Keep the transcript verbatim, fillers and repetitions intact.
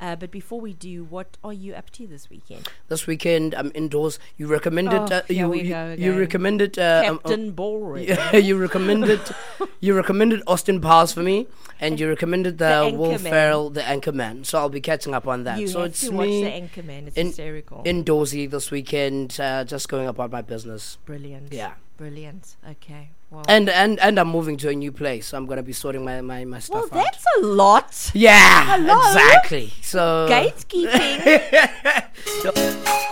Uh, but before we do, what are you up to this weekend? This weekend, I'm indoors. You recommended. Oh, Uh, here you we you, go you again. recommended. Uh, um, Captain Boring. Yeah, you recommended. You recommended Austin Powers for me, and you recommended the, The Will Anchorman. Ferrell, the Anchorman. So I'll be catching up on that. You so have it's to watch me the Anchorman. It's in- hysterical. indoorsy this weekend, uh, just going about my business. Brilliant. Yeah. Brilliant. Okay. Well, And and and I'm moving to a new place. So I'm gonna be sorting my my, my well stuff out. that's a lot. Yeah, Hello? exactly. So Gatekeeping.